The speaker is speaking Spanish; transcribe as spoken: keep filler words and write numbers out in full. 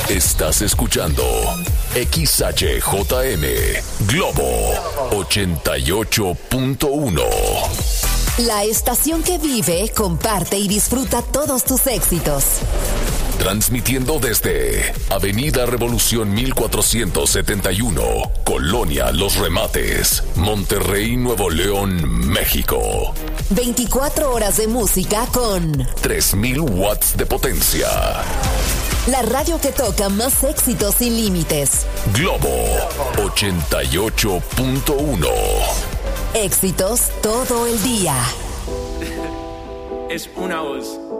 Estás escuchando X H J M Globo ochenta y ocho punto uno. La estación que vive, comparte y disfruta todos tus éxitos. Transmitiendo desde Avenida Revolución mil cuatrocientos setenta y uno, Colonia Los Remates, Monterrey, Nuevo León, México. veinticuatro horas de música con tres mil watts de potencia. La radio que toca más éxitos sin límites. Globo ochenta y ocho punto uno. Éxitos todo el día. Es una voz.